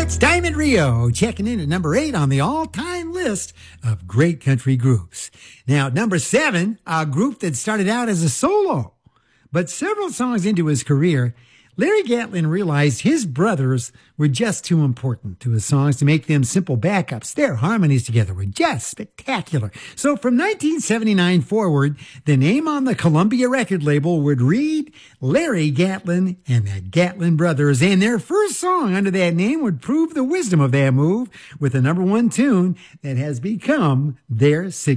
That's Diamond Rio checking in at number 8 on the all-time list of great country groups. Now, number 7, a group that started out as a solo, but several songs into his career, Larry Gatlin realized his brothers were just too important to his songs to make them simple backups. Their harmonies together were just spectacular. So from 1979 forward, the name on the Columbia record label would read Larry Gatlin and the Gatlin Brothers. And their first song under that name would prove the wisdom of that move with the number 1 tune that has become their signature.